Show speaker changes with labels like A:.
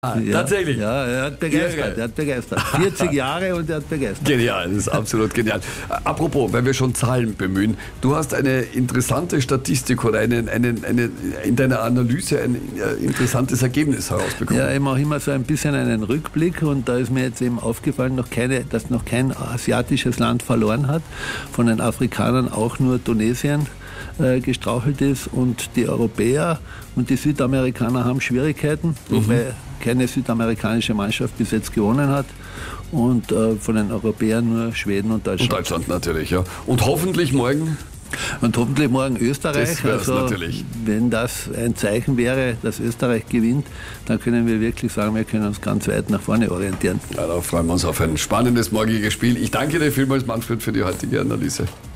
A: Tatsächlich.
B: Ja, er hat begeistert. Er hat begeistert. 40 Jahre und er hat begeistert.
A: Genial, das ist absolut genial. Apropos, wenn wir schon Zahlen bemühen, du hast eine interessante Statistik oder in deiner Analyse ein interessantes Ergebnis herausbekommen.
B: Ja, ich mache immer so ein bisschen einen Rückblick und da ist mir jetzt eben aufgefallen, dass noch kein asiatisches Land verloren hat, von den Afrikanern auch nur Tunesien gestrauchelt ist und die Europäer und die Südamerikaner haben Schwierigkeiten, wobei keine südamerikanische Mannschaft bis jetzt gewonnen hat und von den Europäern nur Schweden und Deutschland.
A: Und Deutschland natürlich, ja. Und hoffentlich morgen?
B: Und hoffentlich morgen Österreich.
A: Das wär's natürlich.
B: Wenn das ein Zeichen wäre, dass Österreich gewinnt, dann können wir wirklich sagen, wir können uns ganz weit nach vorne orientieren.
A: Ja, da freuen wir uns auf ein spannendes morgiges Spiel. Ich danke dir vielmals, Manfred, für die heutige Analyse.